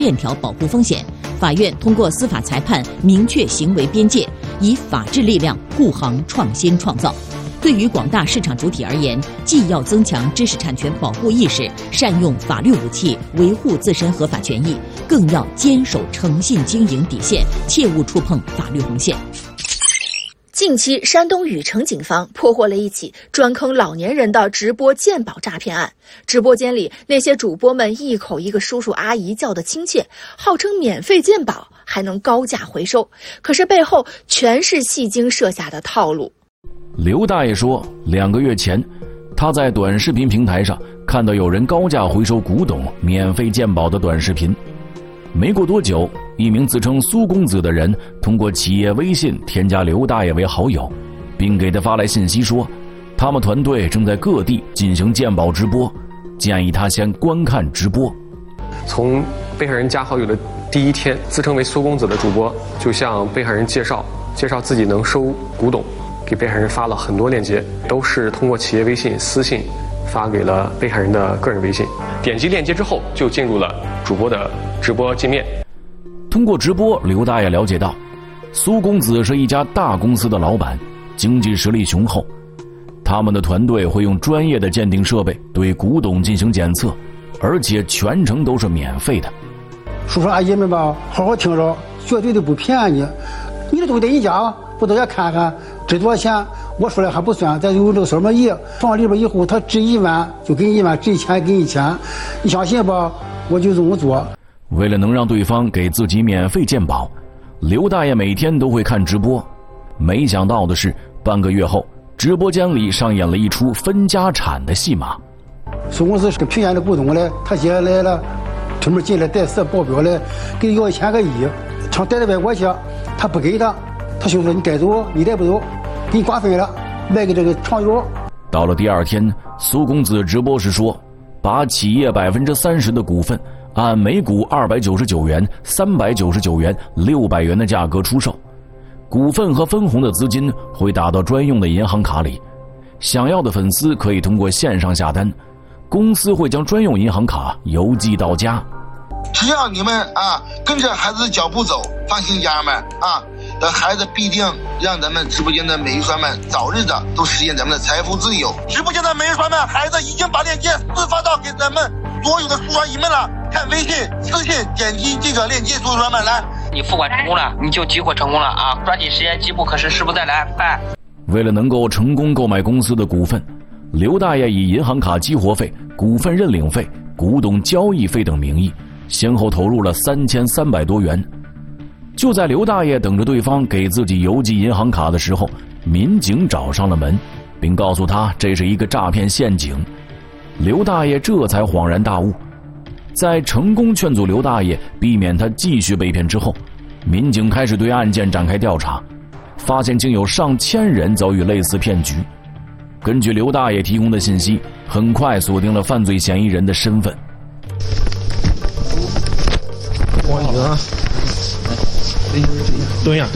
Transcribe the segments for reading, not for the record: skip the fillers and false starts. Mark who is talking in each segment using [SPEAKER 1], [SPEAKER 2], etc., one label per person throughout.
[SPEAKER 1] 链条保护风险。法院通过司法裁判明确行为边界，以法治力量护航创新创造。对于广大市场主体而言，既要增强知识产权保护意识，善用法律武器维护自身合法权益，更要坚守诚信经营底线，切勿触碰法律红线。
[SPEAKER 2] 近期，山东禹城警方破获了一起专坑老年人的直播鉴宝诈骗案。直播间里，那些主播们一口一个叔叔阿姨叫得亲切，号称免费鉴宝，还能高价回收。可是背后全是戏精设下的套路。
[SPEAKER 3] 刘大爷说，2个月前，他在短视频平台上看到有人高价回收古董、免费鉴宝的短视频。没过多久，一名自称苏公子的人通过企业微信添加刘大爷为好友，并给他发来信息说，他们团队正在各地进行鉴宝直播，建议他先观看直播。
[SPEAKER 4] 从被害人加好友的第一天，自称为苏公子的主播就向被害人介绍自己能收古董，给被害人发了很多链接，都是通过企业微信私信发给了被害人的个人微信。点击链接之后，就进入了主播的直播界面。
[SPEAKER 3] 通过直播，刘大爷了解到，苏公子是一家大公司的老板，经济实力雄厚。他们的团队会用专业的鉴定设备对古董进行检测，而且全程都是免费的。
[SPEAKER 5] 叔叔阿姨们吧，好好听着，绝对的不骗你。你的东西在你家，不都要看看值多少钱？我说了还不算，再有这个什么亿放里边以后，他值1万就给你1万，值1000给你1000。你相信吧？我就这么做。
[SPEAKER 3] 为了能让对方给自己免费鉴宝，刘大爷每天都会看直播。没想到的是，半个月后，直播间里上演了一出分家产的戏码。
[SPEAKER 5] 苏公子是个平安的股东嘞，他接下来了，专门进来带4保镖嘞，给他要1000个亿，想带到外国去，他不给他，他兄弟说你带走，你带不走，给你瓜分了，卖给这个常友。
[SPEAKER 3] 到了第2天，苏公子直播时说，把企业30%的股份按每股299元、399元、600元的价格出售，股份和分红的资金会打到专用的银行卡里，想要的粉丝可以通过线上下单，公司会将专用银行卡邮寄到家。
[SPEAKER 6] 只要你们跟着孩子的脚步走，放心家人们的孩子必定让咱们直播间的美玉刷们早日的都实现咱们的财富自由。直播间的美玉刷们，孩子已经把链接私发到给咱们所有的叔刷姨们了，看微信私信点击这个链接，叔刷们来，
[SPEAKER 7] 你付款成功了，你就激活成功了啊！抓紧时间击不可失，时不再来，拜。
[SPEAKER 3] 为了能够成功购买公司的股份，刘大爷以银行卡激活费、股份认领费、古董交易费等名义，先后投入了3300多元。就在刘大爷等着对方给自己邮寄银行卡的时候，民警找上了门，并告诉他这是一个诈骗陷阱。刘大爷这才恍然大悟。在成功劝阻刘大爷避免他继续被骗之后，民警开始对案件展开调查，发现竟有上千人遭遇类似骗局。根据刘大爷提供的信息，很快锁定了犯罪嫌疑人的身份。
[SPEAKER 8] 蹲下。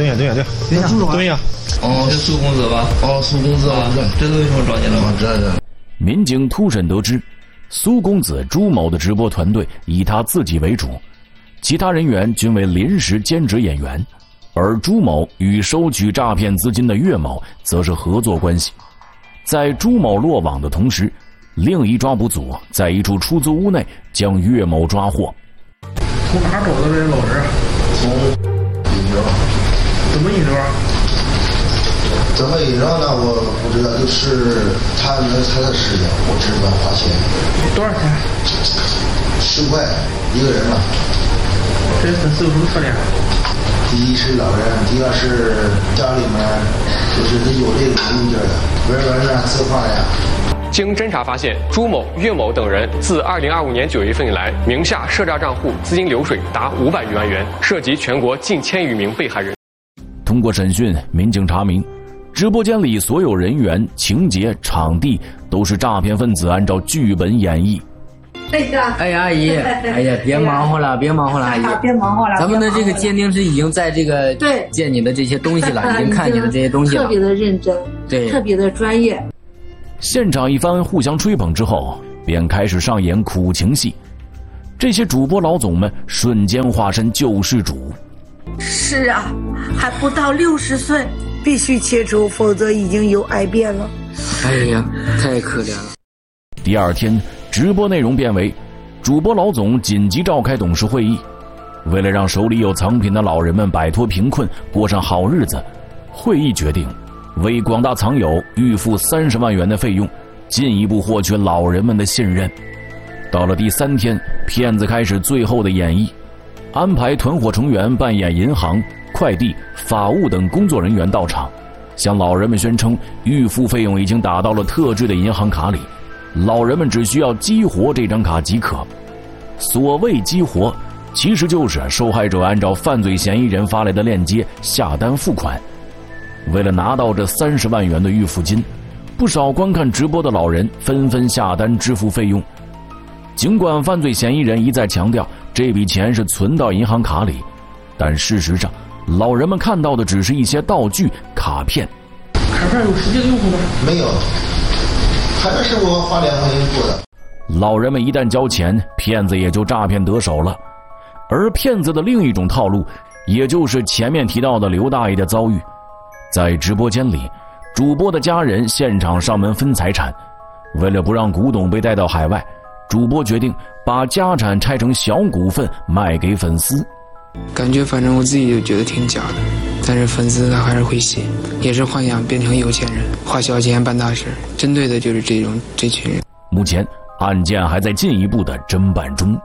[SPEAKER 7] 哦，是苏公子吧？
[SPEAKER 6] 哦，苏公子
[SPEAKER 7] 这都为什么找你了吗？
[SPEAKER 6] 这。
[SPEAKER 3] 民警突审得知，苏公子朱某的直播团队以他自己为主，其他人员均为临时兼职演员，而朱某与收取诈骗资金的岳某则是合作关系。在朱某落网的同时，另一抓捕组在一处出租屋内将岳某抓获。
[SPEAKER 8] 从哪找的这些老人？
[SPEAKER 6] 从一周。
[SPEAKER 8] 怎么一周？
[SPEAKER 6] 怎么一周呢？我不知道，就是他的事情，我只管花钱。
[SPEAKER 8] 多少钱
[SPEAKER 6] ？10块一个人嘛。
[SPEAKER 8] 这粉丝有什么特点？
[SPEAKER 6] 第一是老人，第二是家里面就是有这个物件的，文啊、字画呀。
[SPEAKER 4] 经侦查发现，朱某、岳某等人自2025年9月份以来，名下涉诈账户资金流水达500余万元，涉及全国近1000余名被害人。
[SPEAKER 3] 通过审讯，民警查明，直播间里所有人员、情节、场地都是诈骗分子按照剧本演绎。
[SPEAKER 9] 哎呀，阿姨，哎呀，别忙活了，阿姨，
[SPEAKER 10] 别忙活了。
[SPEAKER 9] 咱们的这个鉴定师已经在这个鉴你的这些东西了，已经看你的这些东西了，
[SPEAKER 10] 特别的认真，
[SPEAKER 9] 对，
[SPEAKER 10] 特别的专业。
[SPEAKER 3] 现场一番互相吹捧之后，便开始上演苦情戏。 这些主播老总们瞬间化身救世主。
[SPEAKER 10] 是啊，还不到60岁，必须切除，否则已经有癌变了。
[SPEAKER 9] 哎呀，太可怜了。
[SPEAKER 3] 第二天，直播内容变为主播老总紧急召开董事会议，为了让手里有藏品的老人们摆脱贫困，过上好日子，会议决定为广大藏友预付30万元的费用，进一步获取老人们的信任。到了第3天，骗子开始最后的演绎，安排团伙成员扮演银行、快递、法务等工作人员到场，向老人们宣称预付费用已经打到了特制的银行卡里，老人们只需要激活这张卡即可。所谓激活，其实就是受害者按照犯罪嫌疑人发来的链接下单付款。为了拿到这30万元的预付金，不少观看直播的老人纷纷下单支付费用。尽管犯罪嫌疑人一再强调这笔钱是存到银行卡里，但事实上老人们看到的只是一些道具卡片。
[SPEAKER 8] 卡片有实际的用途吗？
[SPEAKER 6] 没有，卡片是我花2块钱做的。
[SPEAKER 3] 老人们一旦交钱，骗子也就诈骗得手了。而骗子的另一种套路，也就是前面提到的刘大爷的遭遇。在直播间里，主播的家人现场上门分财产，为了不让古董被带到海外，主播决定把家产拆成小股份卖给粉丝。
[SPEAKER 11] 感觉反正我自己就觉得挺假的，但是粉丝他还是会信，也是幻想变成有钱人，花小钱办大事，针对的就是这群人。
[SPEAKER 3] 目前案件还在进一步的侦办中。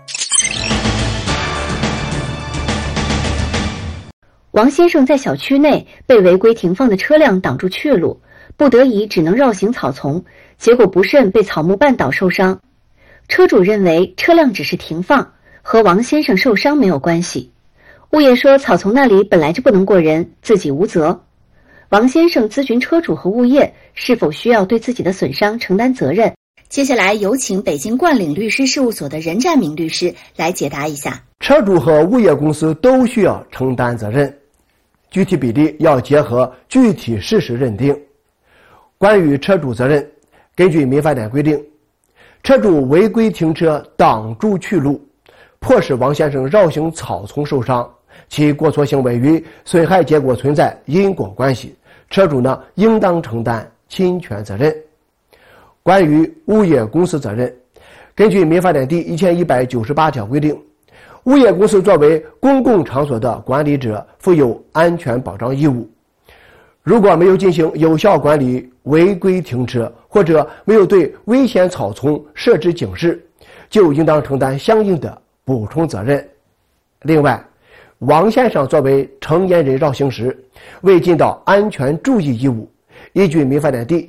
[SPEAKER 12] 王先生在小区内被违规停放的车辆挡住去路，不得已只能绕行草丛，结果不慎被草木绊倒受伤。车主认为车辆只是停放，和王先生受伤没有关系。物业说草丛那里本来就不能过人，自己无责。王先生咨询车主和物业是否需要对自己的损伤承担责任。接下来有请北京冠岭律师事务所的任占明律师来解答一下。
[SPEAKER 13] 车主和物业公司都需要承担责任，具体比例要结合具体事实认定。关于车主责任，根据民法典规定，车主违规停车挡住去路，迫使王先生绕行草丛受伤，其过错行为与损害结果存在因果关系，车主应当承担侵权责任。关于物业公司责任，根据民法典第1198条规定，物业公司作为公共场所的管理者，负有安全保障义务。如果没有进行有效管理违规停车，或者没有对危险草丛设置警示，就应当承担相应的补充责任。另外，王先生作为成年人绕行时未尽到安全注意义务，依据民法典第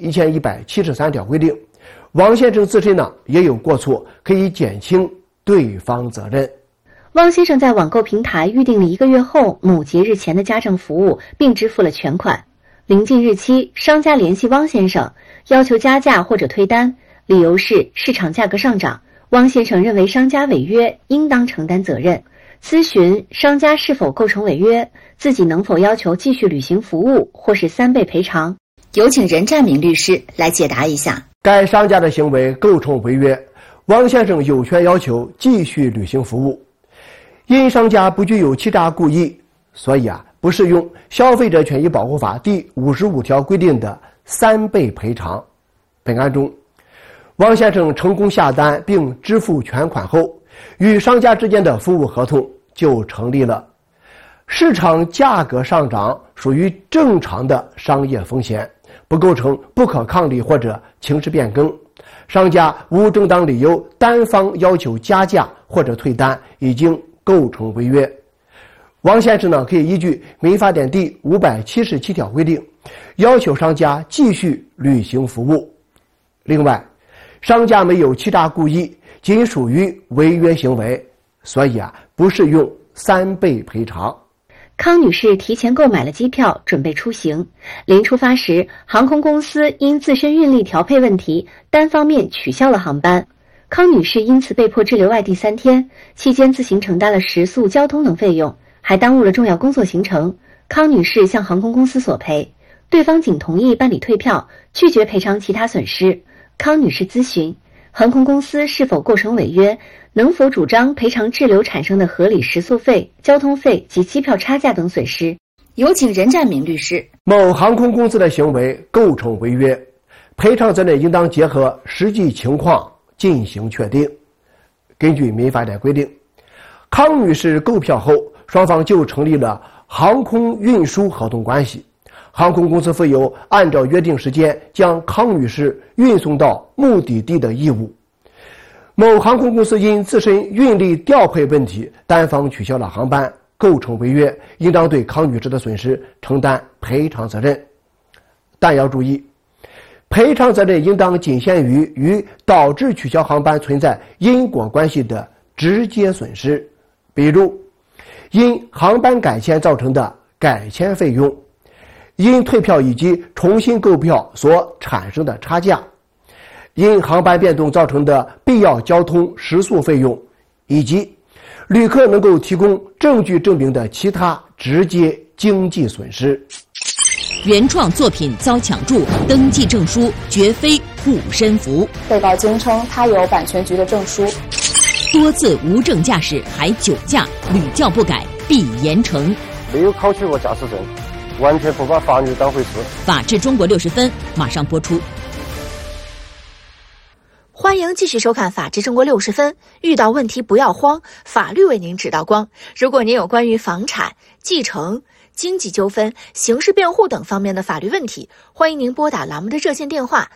[SPEAKER 13] 1173条规定，王先生自身也有过错，可以减轻对方责任。
[SPEAKER 12] 汪先生在网购平台预定了1个月后某节日前的家政服务，并支付了全款。临近日期，商家联系汪先生，要求加价或者退单，理由是市场价格上涨。汪先生认为商家违约，应当承担责任。咨询商家是否构成违约，自己能否要求继续履行服务，或是3倍赔偿。有请任占明律师来解答一下。
[SPEAKER 13] 该商家的行为构成违约，汪先生有权要求继续履行服务。因商家不具有欺诈故意，所以不适用《消费者权益保护法》第55条规定的3倍赔偿。本案中，汪先生成功下单并支付全款后，与商家之间的服务合同就成立了。市场价格上涨属于正常的商业风险，不构成不可抗力或者情势变更。商家无正当理由单方要求加价或者退单，已经构成违约。王先生可以依据民法典第577条规定，要求商家继续履行服务。另外，商家没有欺诈故意，仅属于违约行为，所以不适用3倍赔偿。
[SPEAKER 12] 康女士提前购买了机票，准备出行。临出发时，航空公司因自身运力调配问题，单方面取消了航班。康女士因此被迫滞留外地3天，期间自行承担了食宿、交通等费用，还耽误了重要工作行程。康女士向航空公司索赔，对方仅同意办理退票，拒绝赔偿其他损失。康女士咨询， 航空公司是否构成违约，能否主张赔偿滞留产生的合理食宿费、交通费及机票差价等损失。有请任占明律师。
[SPEAKER 13] 某航空公司的行为构成违约，赔偿责任应当结合实际情况进行确定。根据民法典规定，康女士购票后，双方就成立了航空运输合同关系，航空公司负有按照约定时间将康女士运送到目的地的义务。某航空公司因自身运力调配问题单方取消了航班，构成违约，应当对康女士的损失承担赔偿责任。但要注意，赔偿责任应当仅限于与导致取消航班存在因果关系的直接损失，比如因航班改签造成的改签费用，因退票以及重新购票所产生的差价，因航班变动造成的必要交通食宿费用，以及旅客能够提供证据证明的其他直接经济损失。
[SPEAKER 1] 原创作品遭抢注，登记证书绝非护身符。
[SPEAKER 14] 被告坚称他有版权局的证书。
[SPEAKER 1] 多次无证驾驶还酒驾，屡教不改必严惩。
[SPEAKER 15] 没有考取过驾驶证，完全不把法律当回事。
[SPEAKER 1] 法治中国60分马上播出。
[SPEAKER 2] 欢迎继续收看《法治中国60分》，遇到问题不要慌，法律为您指道光。如果您有关于房产、继承、经济纠纷、刑事辩护等方面的法律问题，欢迎您拨打栏目的热线电话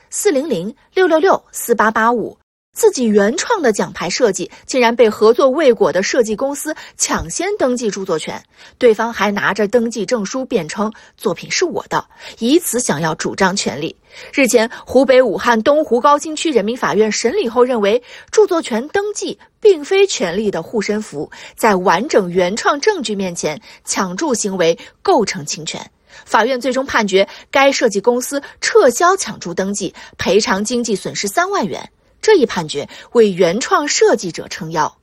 [SPEAKER 2] 400-666-4885。自己原创的奖牌设计竟然被合作未果的设计公司抢先登记著作权，对方还拿着登记证书辩称作品是我的，以此想要主张权利。日前，湖北武汉东湖高新区人民法院审理后认为，著作权登记并非权利的护身符，在完整原创证据面前，抢注行为构成侵权。法院最终判决该设计公司撤销抢注登记，赔偿经济损失3万元。这一判决为原创设计者撑腰。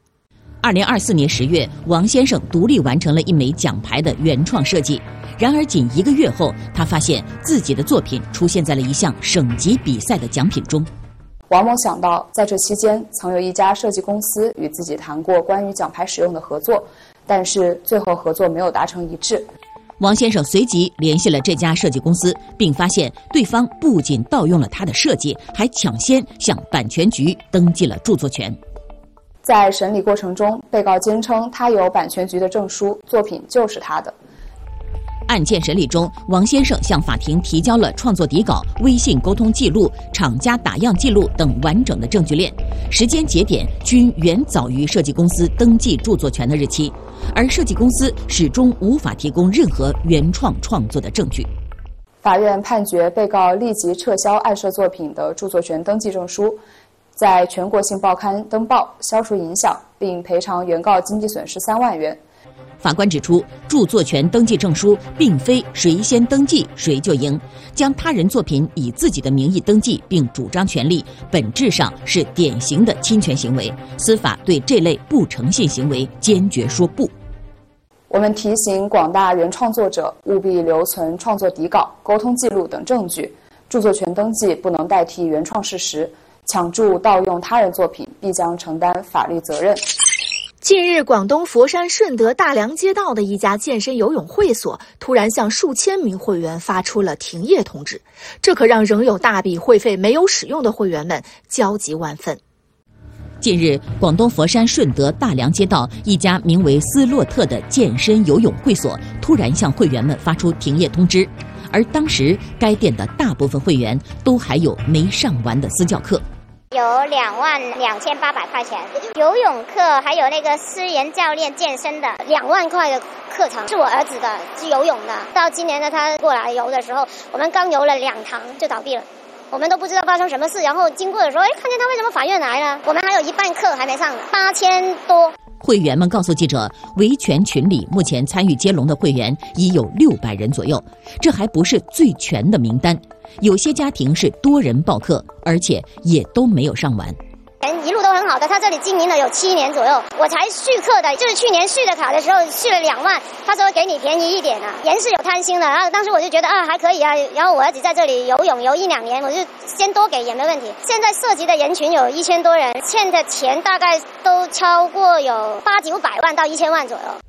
[SPEAKER 1] 2024年10月，王先生独立完成了一枚奖牌的原创设计。然而，仅1个月后，他发现自己的作品出现在了一项省级比赛的奖品中。
[SPEAKER 14] 王某想到，在这期间，曾有一家设计公司与自己谈过关于奖牌使用的合作，但是最后合作没有达成一致。
[SPEAKER 1] 王先生随即联系了这家设计公司，并发现对方不仅盗用了他的设计，还抢先向版权局登记了著作权。
[SPEAKER 14] 在审理过程中，被告坚称他有版权局的证书，作品就是他的。
[SPEAKER 1] 案件审理中，王先生向法庭提交了创作底稿、微信沟通记录、厂家打样记录等完整的证据链，时间节点均远早于设计公司登记著作权的日期，而设计公司始终无法提供任何原创创作的证据。
[SPEAKER 14] 法院判决被告立即撤销案涉作品的著作权登记证书，在全国性报刊登报，消除影响，并赔偿原告经济损失3万元。
[SPEAKER 1] 法官指出，著作权登记证书并非谁先登记谁就赢，将他人作品以自己的名义登记并主张权利，本质上是典型的侵权行为。司法对这类不诚信行为坚决说不。
[SPEAKER 14] 我们提醒广大原创作者务必留存创作底稿、沟通记录等证据，著作权登记不能代替原创事实，抢注盗用他人作品必将承担法律责任。
[SPEAKER 2] 近日，广东佛山顺德大良街道的一家健身游泳会所突然向数千名会员发出了停业通知，这可让仍有大笔会费没有使用的会员们焦急万分。
[SPEAKER 1] 近日，广东佛山顺德大良街道一家名为斯洛特的健身游泳会所突然向会员们发出停业通知，而当时该店的大部分会员都还有没上完的私教课。
[SPEAKER 16] 有22800块钱游泳课，还有那个私人教练健身的2万块的课程，是我儿子的，是游泳的。到今年呢，他过来游的时候，我们刚游了2堂就倒闭了，我们都不知道发生什么事。然后经过的时候，看见他为什么法院来了，我们还有一半课还没上呢，8000多。
[SPEAKER 1] 会员们告诉记者，维权群里目前参与接龙的会员已有600人左右，这还不是最全的名单。有些家庭是多人报课，而且也都没有上完。
[SPEAKER 16] 人一路都很好的，他这里经营了有7年左右，我才续课的，就是去年续的卡的时候续了2万，他说给你便宜一点啊，人是有贪心的，然后当时我就觉得还可以啊，然后我儿子在这里游泳游1、2年，我就先多给也没问题。现在涉及的人群有1000多人，欠的钱大概都超过有80、500万到1000万左右。